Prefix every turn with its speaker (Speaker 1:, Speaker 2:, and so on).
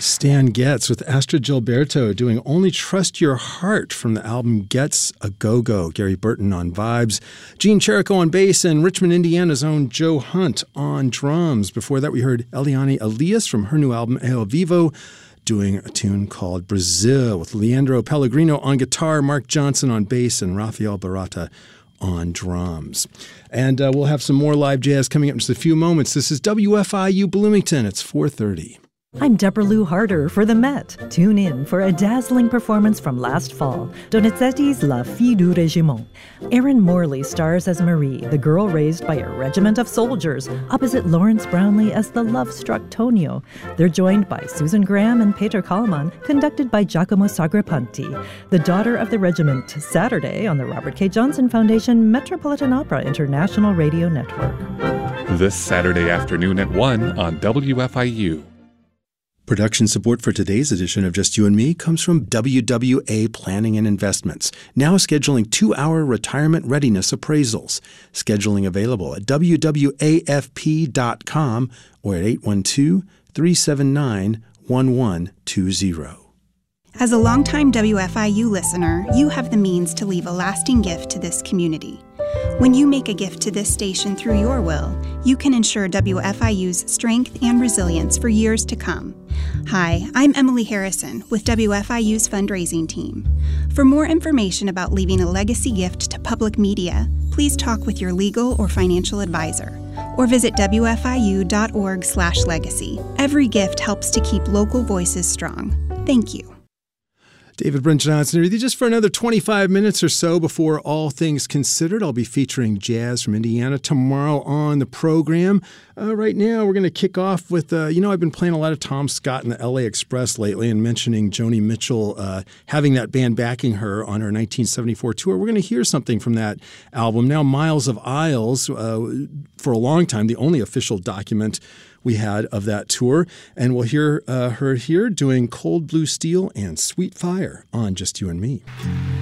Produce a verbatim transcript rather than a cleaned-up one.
Speaker 1: Stan Getz with Astrid Gilberto doing Only Trust Your Heart from the album Getz A Go-Go. Gary Burton on vibes, Gene Cherico on bass, and Richmond, Indiana's own Joe Hunt on drums. Before that, we heard Eliane Elias from her new album El Vivo doing a tune called Brazil with Leandro Pellegrino on guitar, Mark Johnson on bass, and Rafael Barata on drums. And uh, we'll have some more live jazz coming up in just a few moments. This is W F I U Bloomington. It's four thirty.
Speaker 2: I'm Deborah Lou Harder for the Met. Tune in for a dazzling performance from last fall, Donizetti's La Fille du Régiment. Erin Morley stars as Marie, the girl raised by a regiment of soldiers, opposite Lawrence Brownlee as the love-struck Tonio. They're joined by Susan Graham and Peter Kallman, conducted by Giacomo Sagrapanti. The Daughter of the Regiment, Saturday on the Robert K. Johnson Foundation Metropolitan Opera International Radio Network.
Speaker 3: This Saturday afternoon at one on W F I U.
Speaker 1: Production support for today's edition of Just You and Me comes from W W A Planning and Investments, now scheduling two-hour retirement readiness appraisals. Scheduling available at w w a f p dot com or at eight one two, three seven nine, one one two zero.
Speaker 4: As a longtime W F I U listener, you have the means to leave a lasting gift to this community. When you make a gift to this station through your will, you can ensure W F I U's strength and resilience for years to come. Hi, I'm Emily Harrison with W F I U's fundraising team. For more information about leaving a legacy gift to public media, please talk with your legal or financial advisor, or visit w f i u dot org slash legacy. Every gift helps to keep local voices strong. Thank you.
Speaker 1: David Brent Johnson with you just for another twenty-five minutes or so before All Things Considered. I'll be featuring jazz from Indiana tomorrow on the program. Uh, right now, we're going to kick off with, uh, you know, I've been playing a lot of Tom Scott and the L A Express lately and mentioning Joni Mitchell uh, having that band backing her on her nineteen seventy-four tour. We're going to hear something from that album. Now, Miles of Isles, uh, for a long time, the only official document we had of that tour. And we'll hear uh, her here doing Cold Blue Steel and Sweet Fire on Just You and Me.